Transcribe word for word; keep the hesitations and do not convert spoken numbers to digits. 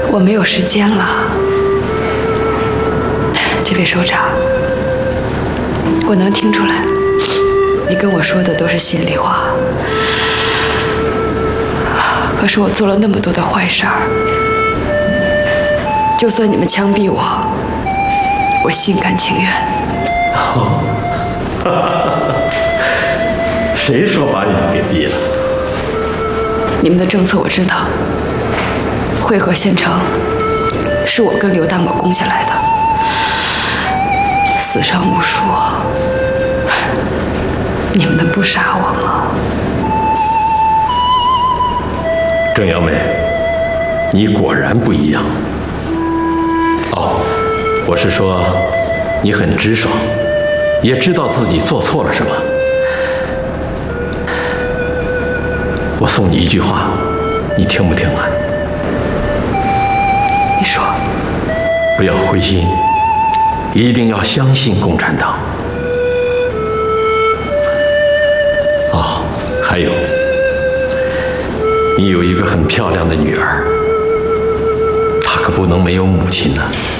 我没有时间了。这位首长，我能听出来，你跟我说的都是心里话。可是我做了那么多的坏事儿，就算你们枪毙我，我心甘情愿。 哦，谁说把你们给毙了？ 你们的政策我知道，汇合县城是我跟刘大某攻下来的，死伤无数，你们能不杀我吗？ 郑阳梅，你果然不一样。哦，我是说，你很直爽，也知道自己做错了什么。我送你一句话，你听不听啊？ 你说。 不要灰心，一定要相信共产党。哦，还有，你有一个很漂亮的女儿，她可不能没有母亲呢。